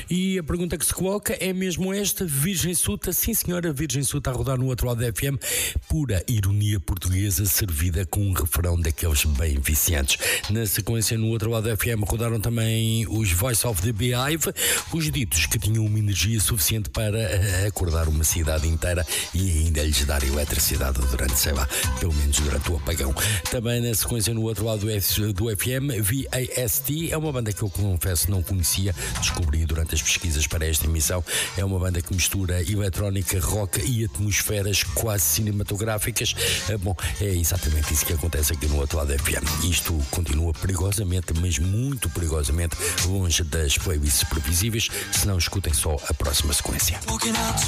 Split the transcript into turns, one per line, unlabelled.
E a pergunta que se coloca é mesmo esta: Virgem Suta? Sim senhora, Virgem Suta a rodar no outro lado da FM, pura ironia portuguesa servida com um refrão daqueles bem viciantes. Na sequência, no outro lado da FM, rodaram também os Voice of the Beehive, os ditos que tinham uma energia suficiente para acordar uma cidade inteira e ainda lhes dar eletricidade durante, sei lá, pelo menos durante o apagão. Também na sequência, no outro lado do FM, VAST, é uma banda que eu confesso não conhecia, descobri durante as pesquisas para esta emissão. É uma banda que mistura eletrónica, rock e atmosferas quase cinematográficas. Bom, é exatamente isso que acontece aqui no outro lado da FM. Isto continua perigosamente, mas muito perigosamente longe das playlists previsíveis. Se não, escutem só a próxima sequência.